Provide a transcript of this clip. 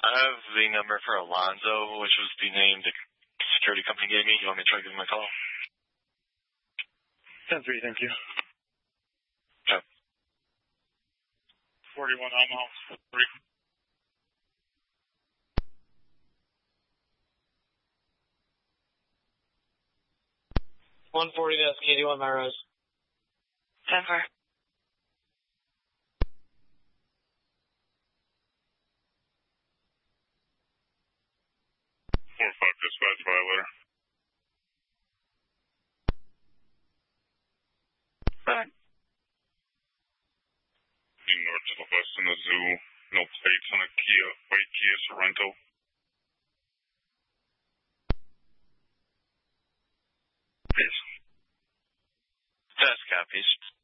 I have the number for Alonzo, which was the name the security company gave me. You want me to try to give him a call? 10-3, thank you. Okay. 41 Omaha, 3. 140, that's KD1 Melrose. 10-4. 4-5 dispatch violator. Right. North to the west in the zoo. No plates on a white Kia Sorento. Test copies.